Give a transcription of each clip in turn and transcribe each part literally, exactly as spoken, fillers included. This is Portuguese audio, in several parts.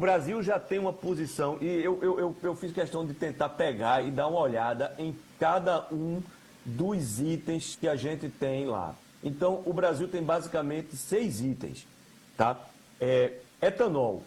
Brasil já tem uma posição, e eu, eu, eu, eu fiz questão de tentar pegar e dar uma olhada em cada um dos itens que a gente tem lá. Então, o Brasil tem basicamente seis itens, tá? É, etanol.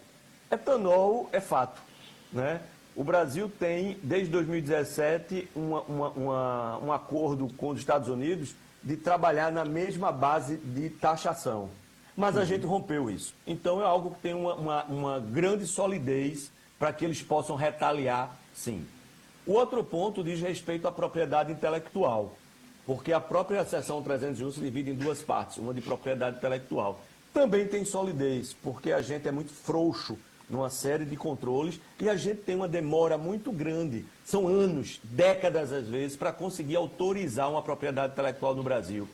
Etanol é fato, né? O Brasil tem, desde dois mil e dezessete, uma, uma, uma, um acordo com os Estados Unidos de trabalhar na mesma base de taxação. Mas a gente rompeu isso. Então, é algo que tem uma, uma, uma grande solidez para que eles possam retaliar, sim. O outro ponto diz respeito à propriedade intelectual, porque a própria seção trezentos e um se divide em duas partes, uma de propriedade intelectual. Também tem solidez, porque a gente é muito frouxo numa série de controles e a gente tem uma demora muito grande, são anos, décadas às vezes, para conseguir autorizar uma propriedade intelectual no Brasil.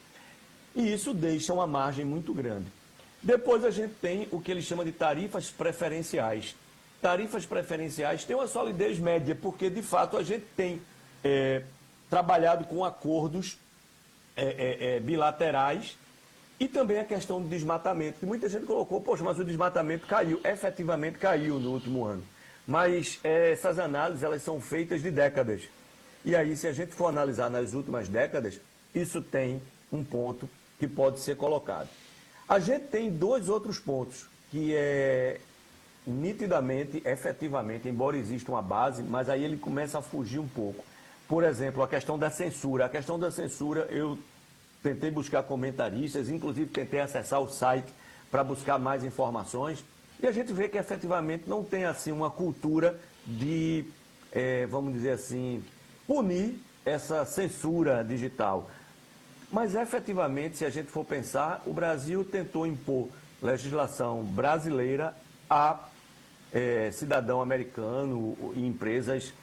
E isso deixa uma margem muito grande. Depois a gente tem o que eles chamam de tarifas preferenciais. Tarifas preferenciais têm uma solidez média, porque de fato a gente tem é, trabalhado com acordos é, é, é, bilaterais e também a questão do desmatamento, que muita gente colocou, poxa, mas o desmatamento caiu, efetivamente caiu no último ano. Mas é, essas análises elas são feitas de décadas. E aí, se a gente for analisar nas últimas décadas, isso tem um ponto que pode ser colocado. A gente tem dois outros pontos, que é nitidamente, efetivamente, embora exista uma base, mas aí ele começa a fugir um pouco. Por exemplo, a questão da censura. A questão da censura, eu tentei buscar comentaristas, inclusive tentei acessar o site para buscar mais informações, e a gente vê que efetivamente não tem assim uma cultura de, é, vamos dizer assim, punir essa censura digital. Mas, efetivamente, se a gente for pensar, o Brasil tentou impor legislação brasileira a é, cidadão americano e empresas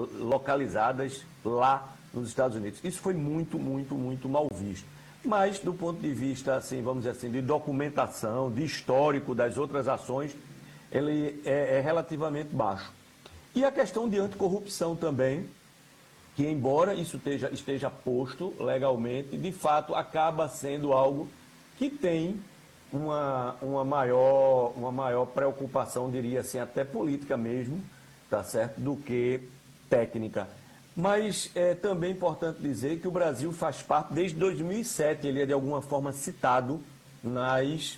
localizadas lá nos Estados Unidos. Isso foi muito, muito, muito mal visto. Mas, do ponto de vista, assim, vamos dizer assim, de documentação, de histórico das outras ações, ele é, é relativamente baixo. E a questão de anticorrupção também, que embora isso esteja, esteja posto legalmente, de fato acaba sendo algo que tem uma, uma, maior, uma maior preocupação, diria assim, até política mesmo, tá certo, do que técnica. Mas é também importante dizer que o Brasil faz parte, desde dois mil e sete, ele é de alguma forma citado nas,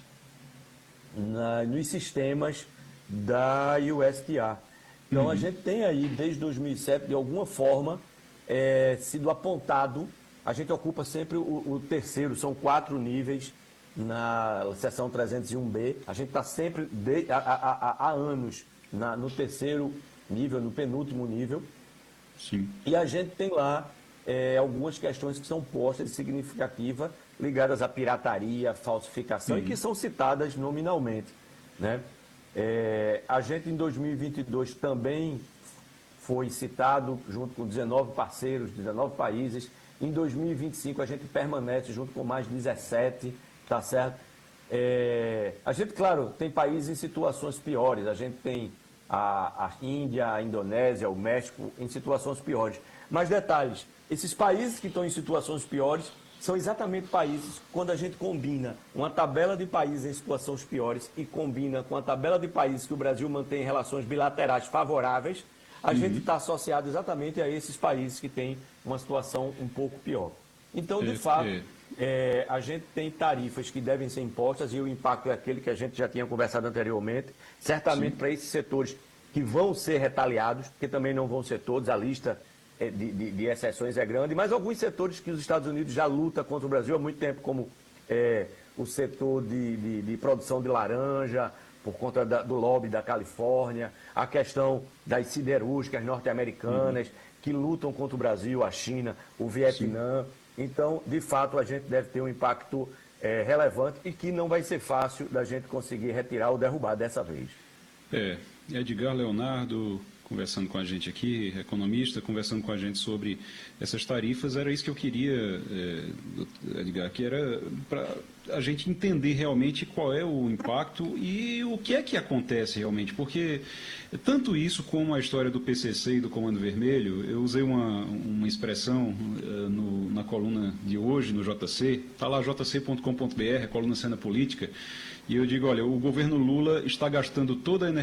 na, nos sistemas da U S T R. Então, uhum. a gente tem aí, desde dois mil e sete, de alguma forma, É, sido apontado, a gente ocupa sempre o, o terceiro, são quatro níveis na seção trezentos e um B, a gente está sempre de, há, há, há anos na, no terceiro nível, no penúltimo nível. Sim. E a gente tem lá é, algumas questões que são postas significativas ligadas à pirataria, falsificação, uhum. e que são citadas nominalmente, né? É, a gente em dois mil e vinte e dois também foi citado junto com dezenove parceiros, dezenove países. Em dois mil e vinte e cinco a gente permanece junto com mais dezessete, tá certo? É, a gente, claro, tem países em situações piores. A gente tem a, a Índia, a Indonésia, o México em situações piores. Mas detalhes, esses países que estão em situações piores são exatamente países, quando a gente combina uma tabela de países em situações piores e combina com a tabela de países que o Brasil mantém relações bilaterais favoráveis, a uhum. gente está associado exatamente a esses países que têm uma situação um pouco pior. Então, de é, fato, é. É, a gente tem tarifas que devem ser impostas e o impacto é aquele que a gente já tinha conversado anteriormente. Certamente para esses setores que vão ser retaliados, porque também não vão ser todos, a lista de, de, de exceções é grande, mas alguns setores que os Estados Unidos já lutam contra o Brasil há muito tempo, como é, o setor de, de, de produção de laranja, por conta da, do lobby da Califórnia, a questão das siderúrgicas norte-americanas, uhum. que lutam contra o Brasil, a China, o Vietnã. Sim. Então, de fato, a gente deve ter um impacto é, relevante e que não vai ser fácil da gente conseguir retirar ou derrubar dessa vez. É, Edgar Leonardo conversando com a gente aqui, economista, conversando com a gente sobre essas tarifas, era isso que eu queria, é, Edgar, que era para a gente entender realmente qual é o impacto e o que é que acontece realmente, porque tanto isso como a história do P C C e do Comando Vermelho, eu usei uma, uma expressão uh, no, na coluna de hoje, no J C, está lá j c ponto com ponto b r, a coluna Cena Política, e eu digo, olha, o governo Lula está gastando toda a energia